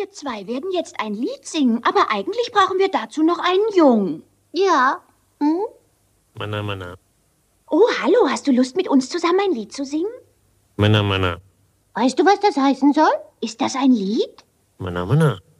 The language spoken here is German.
Wir zwei werden jetzt ein Lied singen, aber eigentlich brauchen wir dazu noch einen Jungen. Ja. Mana, mana. Oh, hallo, hast du Lust, mit uns zusammen ein Lied zu singen? Mana, mana. Weißt du, was das heißen soll? Ist das ein Lied? Mana, mana.